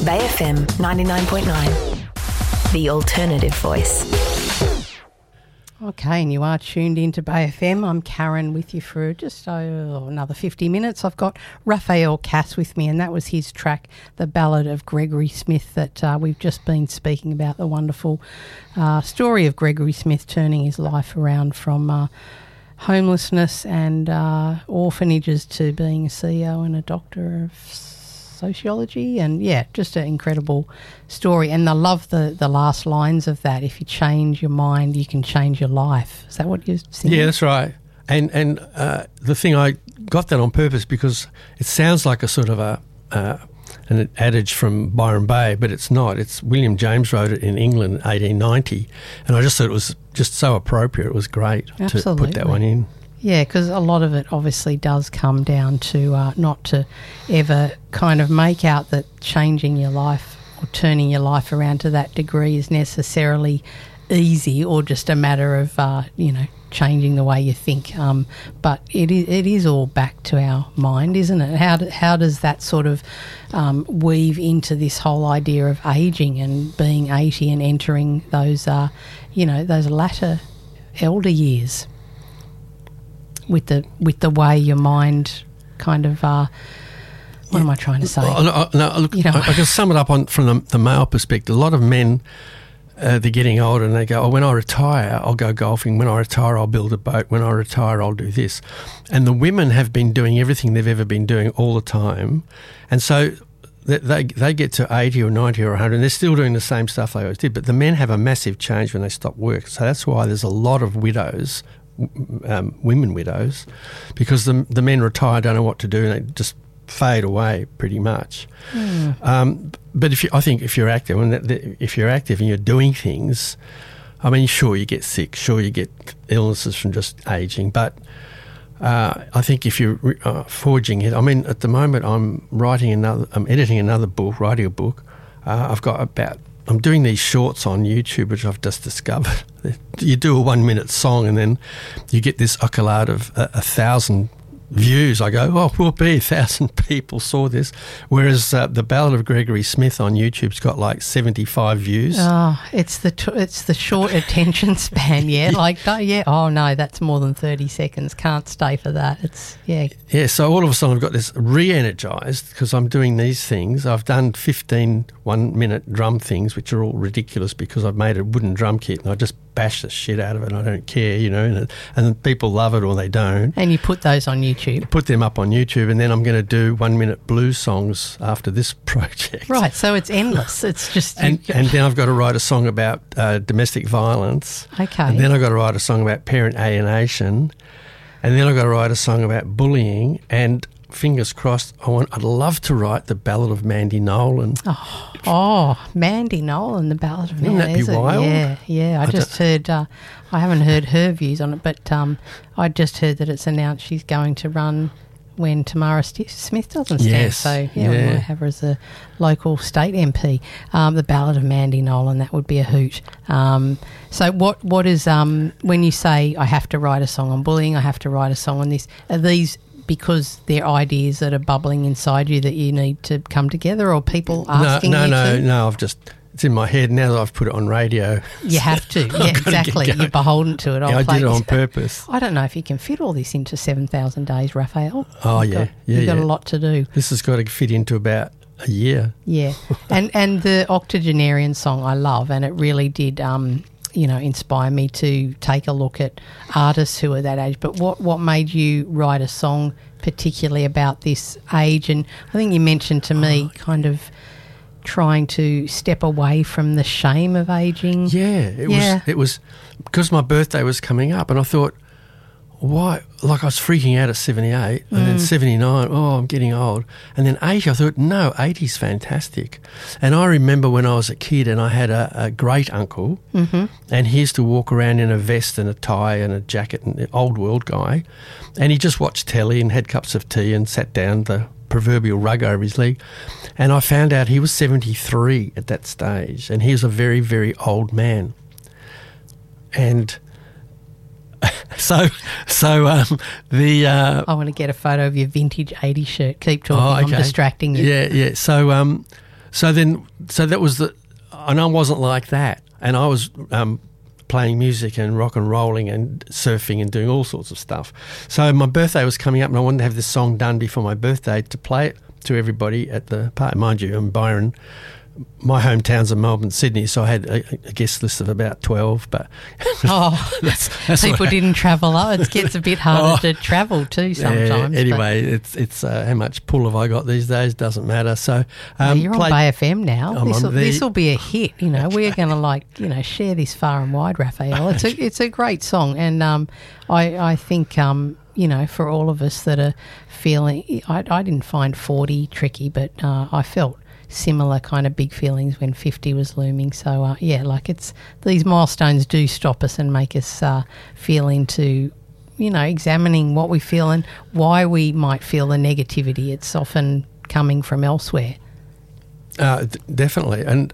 Bay FM 99.9, the alternative voice. Okay, and you are tuned into Bay FM. I'm Karen with you for just another 50 minutes. I've got Raphael Cass with me, and that was his track, The Ballad of Gregory Smith, that we've just been speaking about, the wonderful story of Gregory Smith turning his life around from homelessness and orphanages to being a CEO and a doctor of sociology, and just an incredible story. And I love the last lines of that: if you change your mind, you can change your life. Is that what you're saying? Yeah, that's right. And the thing, I got that on purpose because it sounds like a sort of an adage from Byron Bay, but it's not. It's William James wrote it in England in 1890, and I just thought it was just so appropriate. It was great to put that one in. Yeah, because a lot of it obviously does come down to not to ever kind of make out that changing your life or turning your life around to that degree is necessarily easy or just a matter of, changing the way you think. But it is all back to our mind, isn't it? How does that sort of weave into this whole idea of ageing and being 80 and entering those, those latter elder years? With the way your mind kind of, what am I trying to say? Look, I can sum it up from the male perspective. A lot of men, they're getting older and they go, when I retire, I'll go golfing. When I retire, I'll build a boat. When I retire, I'll do this. And the women have been doing everything they've ever been doing all the time. And so they get to 80 or 90 or 100 and they're still doing the same stuff they always did. But the men have a massive change when they stop work. So that's why there's a lot of widows, women widows, because the men retire, don't know what to do, and they just fade away pretty much. But I think if you're active, and you're doing things, I mean, sure you get sick, sure you get illnesses from just aging, but I think if you're forging it, I mean, at the moment I'm editing another book, writing a book. I'm doing these shorts on YouTube, which I've just discovered. You do a 1 minute song and then you get this accolade of 1,000 views. I go, whoopee, 1,000 people saw this. Whereas the Ballad of Gregory Smith on YouTube's got like 75 views. Oh, it's the short attention span, yeah. Oh no, that's more than 30 seconds. Can't stay for that. Yeah, so all of a sudden I've got this re-energised because I'm doing these things. I've done 15 1-minute drum things, which are all ridiculous because I've made a wooden drum kit and I just bash the shit out of it and I don't care, and people love it or they don't. And you put those on YouTube? Put them up on YouTube, and then I'm going to do 1-minute blues songs after this project. Right, so it's endless. It's just... and then I've got to write a song about domestic violence. Okay. And then I've got to write a song about parent alienation. And then I've got to write a song about bullying. And fingers crossed, I'd love to write the Ballad of Mandy Nolan. Oh, Mandy Nolan, the Ballad of Mandy. Wouldn't that be wild? Yeah. I just heard, I haven't heard her views on it, but I just heard that it's announced she's going to run when Tamara Smith doesn't stand. Yes. So, we might have her as a local state MP. The Ballad of Mandy Nolan, that would be a hoot. So what is, when you say I have to write a song on bullying, I have to write a song on this, are these because they're ideas that are bubbling inside you that you need to come together, or people asking you to? No, it's in my head now that I've put it on radio. You have to, yeah, exactly. You're beholden to it. I did it on purpose. I don't know if you can fit all this into 7,000 days, Raphael. Oh, You've got a lot to do. This has got to fit into about a year. Yeah, and the octogenarian song I love, and it really did inspire me to take a look at artists who are that age. But what made you write a song particularly about this age? And I think you mentioned to me kind of trying to step away from the shame of aging. Yeah, it was because my birthday was coming up and I thought, why? Like I was freaking out at 78 and then 79, I'm getting old. And then 80, I thought, no, 80's fantastic. And I remember when I was a kid and I had a great uncle and he used to walk around in a vest and a tie and a jacket, and an old world guy, and he just watched telly and had cups of tea and sat down the proverbial rug over his leg. And I found out he was 73 at that stage and he was a very, very old man. And... So I want to get a photo of your vintage 80s shirt. Keep talking. I'm distracting you. Yeah. So So that was and I wasn't like that. And I was playing music and rock and rolling and surfing and doing all sorts of stuff. So my birthday was coming up and I wanted to have this song done before my birthday to play it to everybody at the party. Mind you, I'm Byron. My hometowns are Melbourne, Sydney, so I had a guest list of about 12. But that's people didn't travel up. It gets a bit harder to travel too sometimes. Yeah, anyway, it's how much pull have I got these days? Doesn't matter. So you're on Bay FM now. This will be a hit. We're going to share this far and wide, Raphael. It's a great song, and I think for all of us that are feeling, I didn't find 40 tricky, but I felt similar kind of big feelings when 50 was looming. So it's these milestones do stop us and make us feel into examining what we feel and why we might feel the negativity. It's often coming from elsewhere. Definitely, and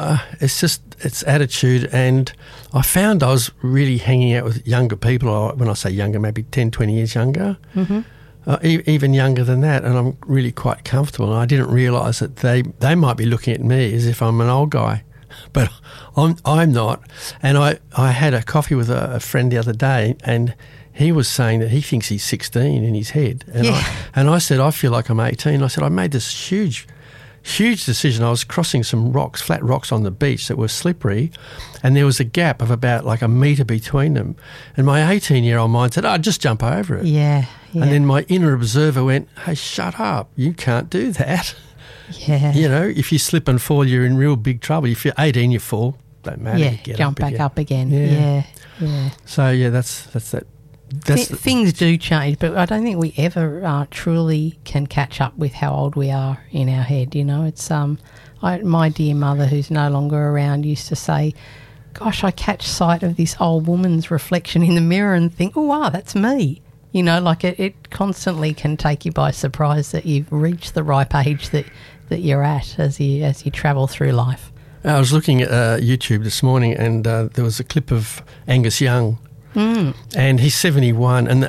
it's attitude. And I found I was really hanging out with younger people. When I say younger, maybe 10, 20 years younger. Mm-hmm. Even younger than that, and I'm really quite comfortable. And I didn't realise that they might be looking at me as if I'm an old guy, but I'm not. And I had a coffee with a friend the other day, and he was saying that he thinks he's 16 in his head. And I said, I feel like I'm 18. I said, I made this huge decision. I was crossing some rocks, flat rocks on the beach that were slippery, and there was a gap of about like a metre between them. And my 18-year-old mind said, just jump over it. Yeah. And then my inner observer went, hey, shut up. You can't do that. Yeah. If you slip and fall, you're in real big trouble. If you're 18, you fall. Don't matter. Yeah, jump back up again. Yeah. So, that's that. Things do change, but I don't think we ever truly can catch up with how old we are in our head. It's my dear mother, who's no longer around, used to say, gosh, I catch sight of this old woman's reflection in the mirror and think, oh, wow, that's me. It constantly can take you by surprise that you've reached the ripe age that you're at as you travel through life. I was looking at YouTube this morning, and there was a clip of Angus Young. And he's 71, and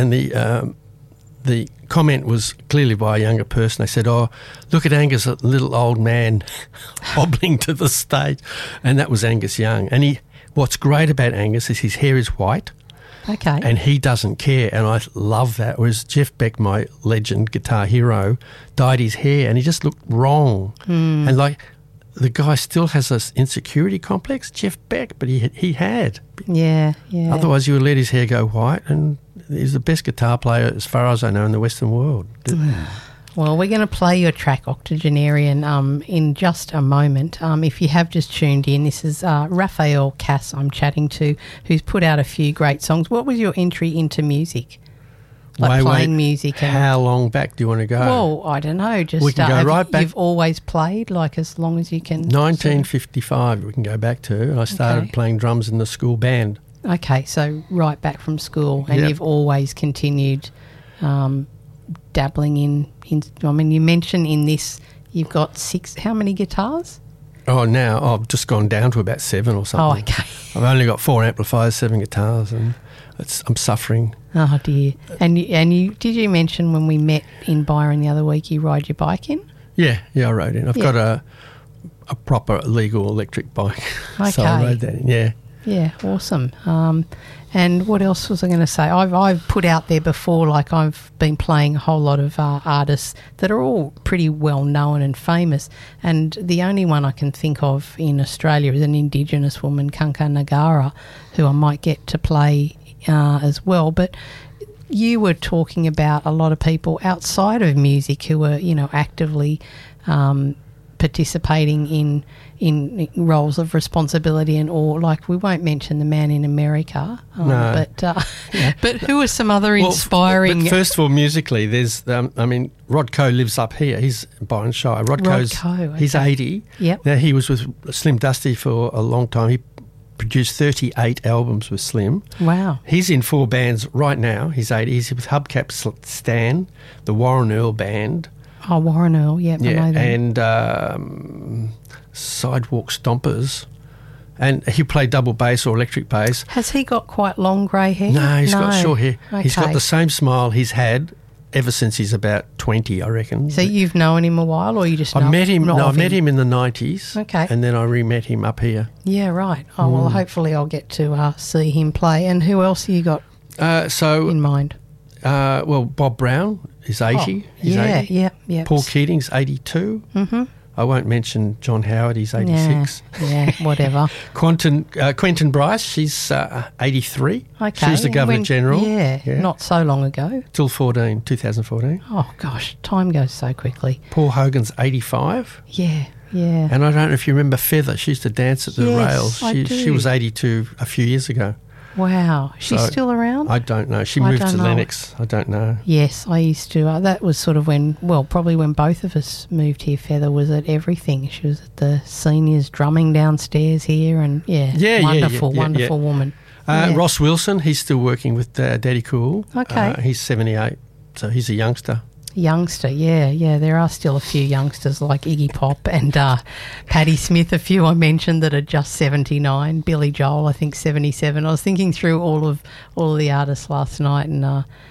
the comment was clearly by a younger person. They said, "Oh, look at Angus, a little old man hobbling to the stage," and that was Angus Young. And what's great about Angus is his hair is white, okay, and he doesn't care, and I love that. Whereas Jeff Beck, my legend guitar hero, dyed his hair, and he just looked wrong, and like. The guy still has this insecurity complex, Jeff Beck, but he had. Yeah. Otherwise, you would let his hair go white, and he's the best guitar player, as far as I know, in the Western world. Well, we're going to play your track, Octogenarian, in just a moment. If you have just tuned in, this is Raphael Cass I'm chatting to, who's put out a few great songs. What was your entry into music? Playing music. How long back do you want to go? Well, I don't know. Just we can go right back. You've always played, as long as you can. 1955 we can go back to, and I started playing drums in the school band. Okay, so right back from school, and you've always continued dabbling in. I mean, you mentioned in this you've got 6. How many guitars? Oh, now I've just gone down to about 7 or something. Oh, okay. I've only got 4 amplifiers, 7 guitars, and I'm suffering. Oh dear! And you did you mention when we met in Byron the other week you ride your bike in? Yeah, I rode in. I've got a proper legal electric bike, so I rode that in. Yeah, awesome. And what else was I going to say? I've put out there before, I've been playing a whole lot of artists that are all pretty well known and famous, and the only one I can think of in Australia is an Indigenous woman, Kanka Nagara, who I might get to play as well. But you were talking about a lot of people outside of music who were, actively participating in roles of responsibility we won't mention the man in America, no. But who are some other inspiring... But first of all, musically, there's, Rod Coe lives up here. He's Byron Shire. Rod Coe's, he's 80. Yep. Now, he was with Slim Dusty for a long time. He produced 38 albums with Slim. Wow. He's in 4 bands right now. He's 80. He's with Hubcap Stan, the Warren Earl Band. Oh, Warren Earl, I know that. And Sidewalk Stompers. And he played double bass or electric bass. Has he got quite long grey hair? No, he's got short hair. Okay. He's got the same smile he's had ever since he's about 20, I reckon. So you've known him a while, or you just know I met him. not No, I of met him in the 90s. Okay. And then I re-met him up here. Yeah, right. Oh, well, hopefully I'll get to see him play. And who else have you got in mind? Bob Brown is 80. He's 80. Yeah. Paul Keating's 82. Mm-hmm. I won't mention John Howard, he's 86. Yeah, whatever. Quentin Bryce, she's 83. Okay. She was the Governor-General. Yeah, not so long ago. Till 2014. Oh, gosh, time goes so quickly. Paul Hogan's 85. Yeah. And I don't know if you remember Feather. She used to dance at the rails. She was 82 a few years ago. Wow. She's still around? I don't know. She moved to Lennox. I don't know. Yes, I used to. That was sort of probably when both of us moved here. Feather was at everything. She was at the seniors drumming downstairs here, and wonderful woman. Ross Wilson, he's still working with Daddy Cool. Okay. He's 78, so he's a youngster. Youngster, yeah. There are still a few youngsters like Iggy Pop and Patti Smith, a few I mentioned that are just 79. Billy Joel, I think 77. I was thinking through all of the artists last night, and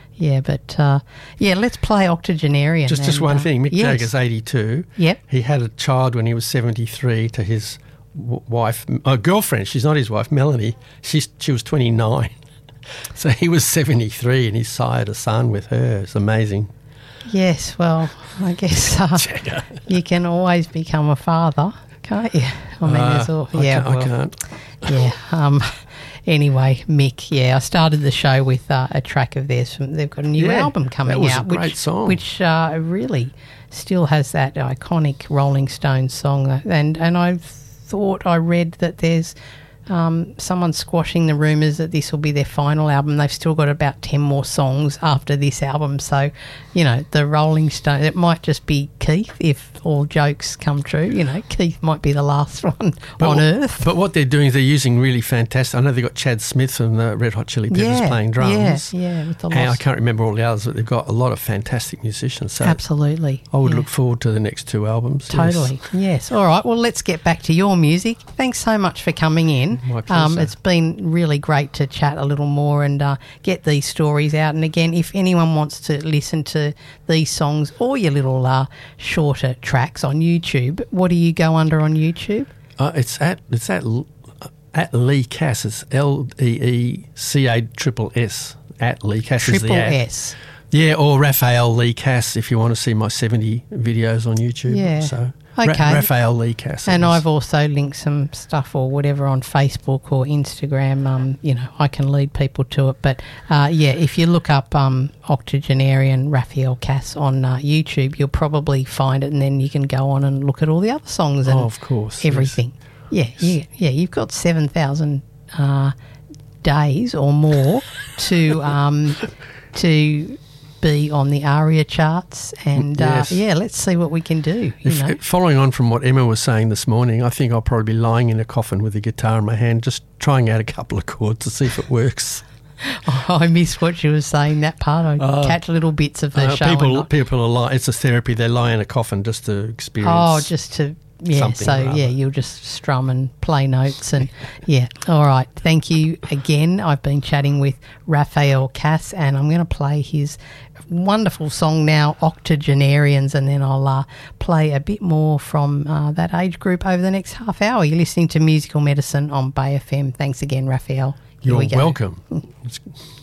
let's play Octogenarian. Just one thing, Mick Jagger's 82. Yep. He had a child when he was 73 to his girlfriend. She's not his wife, Melanie. She was 29. So he was 73 and he sired a son with her. It's amazing. Yes, well, I guess you can always become a father, can't you? I mean, I can't. Yeah. Anyway, Mick, I started the show with a track of theirs. They've got a new album coming out. That was a great song. Which really still has that iconic Rolling Stones song. And I read that there's someone squashing the rumours that this will be their final album. They've still got about 10 more songs after this album. So, the Rolling Stones, it might just be Keith if all jokes come true. Keith might be the last one on Earth. But what they're doing is they're using really fantastic. I know they've got Chad Smith from the Red Hot Chili Peppers playing drums. Yeah. With the and I can't remember all the others, but they've got a lot of fantastic musicians. So absolutely. I would look forward to the next two albums. Totally. Yes. All right. Well, let's get back to your music. Thanks so much for coming in. My pleasure. It's been really great to chat a little more and get these stories out. And again, if anyone wants to listen to these songs or your little shorter tracks on YouTube, what do you go under on YouTube? It's at Lee Cass. It's LEECASSS at Lee Cass. Triple S. Yeah, or Raphael Lee Cass if you want to see my 70 videos on YouTube. Yeah. So okay. Raphael Lee Cass. And I've also linked some stuff or whatever on Facebook or Instagram. I can lead people to it. But, if you look up Octogenarian Raphael Cass on YouTube, you'll probably find it, and then you can go on and look at all the other songs and of course, everything. Yes. Yeah, you've got 7,000 days or more to be on the ARIA charts, and let's see what we can do. Following on from what Emma was saying this morning, I think I'll probably be lying in a coffin with a guitar in my hand, just trying out a couple of chords to see if it works. Oh, I missed what she was saying, that part. I catch little bits of the show. People are lying. It's a therapy. They lie in a coffin just to experience. Oh, just to. Yeah, you'll just strum and play notes and all right. Thank you again. I've been chatting with Raphael Cass, and I'm going to play his wonderful song now, Octogenarians, and then I'll play a bit more from that age group over the next half hour. You're listening to Musical Medicine on Bay FM. Thanks again, Raphael. You're welcome.